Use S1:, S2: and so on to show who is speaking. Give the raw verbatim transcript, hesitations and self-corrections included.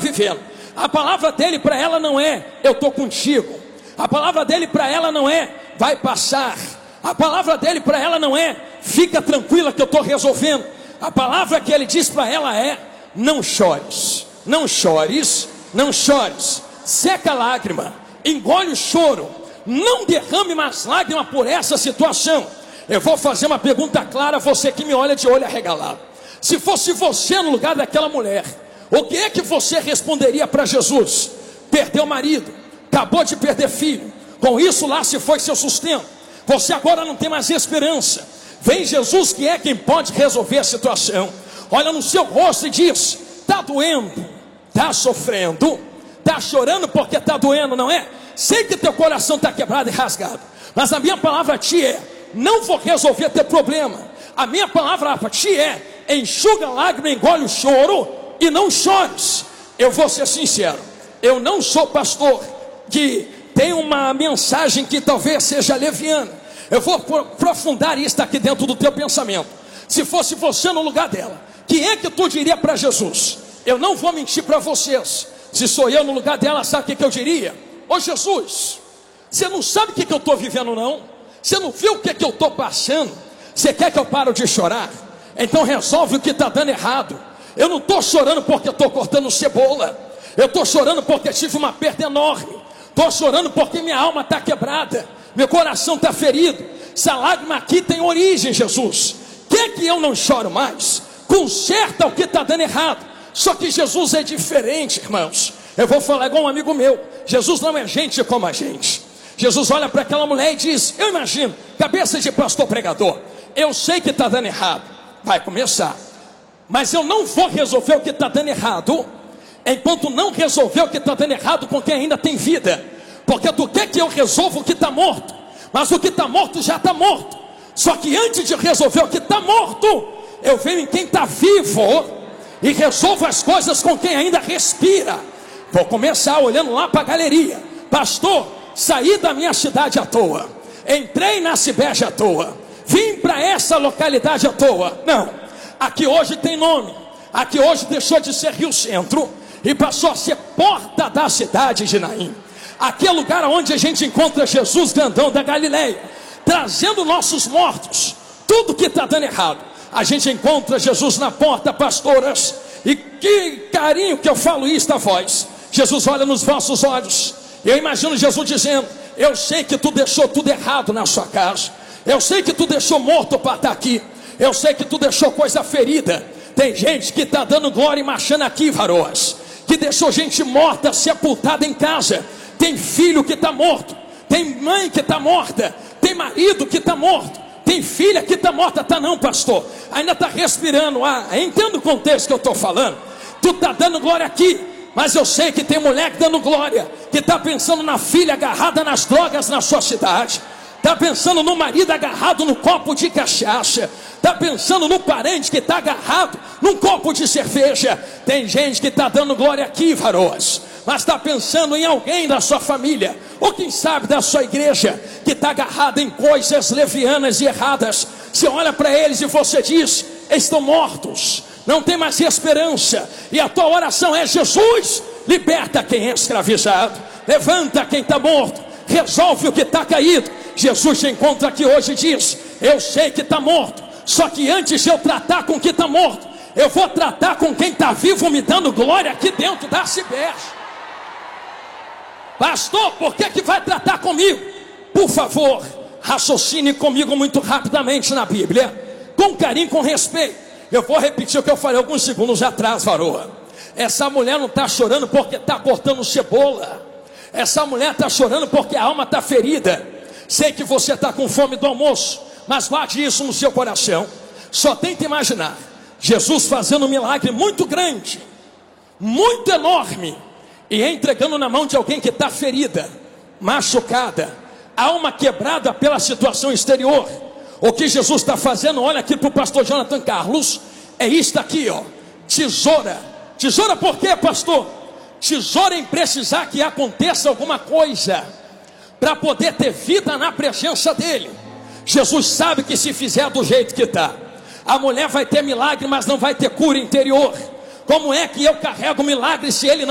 S1: vivendo. A palavra dele para ela não é eu estou contigo. A palavra dele para ela não é vai passar. A palavra dele para ela não é fica tranquila que eu estou resolvendo. A palavra que ele diz para ela é não chores, não chores, não chores. Seca a lágrima, engole o choro, não derrame mais lágrima por essa situação. Eu vou fazer uma pergunta clara, você que me olha de olho arregalado. Se fosse você no lugar daquela mulher, o que é que você responderia para Jesus? Perdeu o marido, acabou de perder filho, com isso lá se foi seu sustento, você agora não tem mais esperança. Vem Jesus que é quem pode resolver a situação. Olha no seu rosto e diz: está doendo, está sofrendo, está chorando porque está doendo, não é? Sei que teu coração está quebrado e rasgado, mas a minha palavra a ti é: não vou resolver teu problema. A minha palavra para ti é: enxuga a lágrima, engole o choro e não chores. Eu vou ser sincero, eu não sou pastor que tem uma mensagem que talvez seja leviana. Eu vou aprofundar isso aqui dentro do teu pensamento. Se fosse você no lugar dela, que é que tu diria para Jesus? Eu não vou mentir para vocês. Se sou eu no lugar dela, sabe o que, que eu diria? Ô Jesus, você não sabe o que, que eu estou vivendo não? Você não viu o que, que eu estou passando? Você quer que eu pare de chorar? Então resolve o que está dando errado. Eu não estou chorando porque estou cortando cebola. Eu estou chorando porque tive uma perda enorme. Estou chorando porque minha alma está quebrada, meu coração está ferido. Essa lágrima aqui tem origem, Jesus. Quer que eu não choro mais? Conserta o que está dando errado. Só que Jesus é diferente, irmãos. Eu vou falar igual um amigo meu. Jesus não é gente como a gente. Jesus olha para aquela mulher e diz: eu imagino, cabeça de pastor pregador, eu sei que está dando errado. Vai começar, mas eu não vou resolver o que está dando errado enquanto não resolver o que está dando errado com quem ainda tem vida. Porque tu quer que eu resolva o que está morto, mas o que está morto já está morto. Só que antes de resolver o que está morto, eu venho em quem está vivo e resolvo as coisas com quem ainda respira. Vou começar olhando lá para a galeria. Pastor, saí da minha cidade à toa, entrei na Ciberja à toa, vim para essa localidade à toa. Não, aqui hoje tem nome. Aqui hoje deixou de ser Rio Centro e passou a ser porta da cidade de Naim. Aqui é lugar onde a gente encontra Jesus grandão da Galileia, trazendo nossos mortos. Tudo que está dando errado, a gente encontra Jesus na porta, pastoras. E que carinho que eu falo isso a voz. Jesus olha nos vossos olhos. Eu imagino Jesus dizendo: eu sei que tu deixou tudo errado na sua casa. Eu sei que tu deixou morto para estar aqui. Eu sei que tu deixou coisa ferida. Tem gente que está dando glória e marchando aqui, varoas, que deixou gente morta, sepultada em casa. Tem filho que está morto, tem mãe que está morta, tem marido que está morto, tem filha que está morta. Está não, pastor, ainda está respirando. Ah, entendo o contexto que eu estou falando. Tu está dando glória aqui, mas eu sei que tem mulher dando glória, que está pensando na filha agarrada nas drogas na sua cidade, está pensando no marido agarrado no copo de cachaça, está pensando no parente que está agarrado num copo de cerveja. Tem gente que está dando glória aqui, varoas, mas está pensando em alguém da sua família, ou quem sabe da sua igreja, que está agarrado em coisas levianas e erradas. Você olha para eles e você diz: estão mortos, não tem mais esperança. E a tua oração é: Jesus, liberta quem é escravizado, levanta quem está morto, resolve o que está caído. Jesus te encontra aqui hoje e diz: eu sei que está morto, só que antes de eu tratar com o que está morto, eu vou tratar com quem está vivo, me dando glória aqui dentro da Ciberja. Pastor, por que que vai tratar comigo? Por favor, raciocine comigo muito rapidamente na Bíblia, com carinho, com respeito. Eu vou repetir o que eu falei alguns segundos atrás, varoa. Essa mulher não está chorando porque está cortando cebola. Essa mulher está chorando porque a alma está ferida. Sei que você está com fome do almoço, mas guarde isso no seu coração. Só tenta imaginar Jesus fazendo um milagre muito grande, muito enorme, e entregando na mão de alguém que está ferida, machucada, alma quebrada pela situação exterior. O que Jesus está fazendo, olha aqui para o pastor Jonathan Carlos, é isto aqui, ó, tesoura. Tesoura por quê, pastor? Tesoura em precisar que aconteça alguma coisa, para poder ter vida na presença dele. Jesus sabe que se fizer do jeito que está, a mulher vai ter milagre, mas não vai ter cura interior. Como é que eu carrego milagre se ele não